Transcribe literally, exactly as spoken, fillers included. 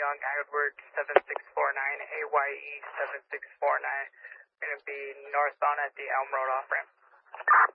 Young, Edward seven six four nine, A Y E seven six four nine. Going to be northbound at the Elm Road off-ramp.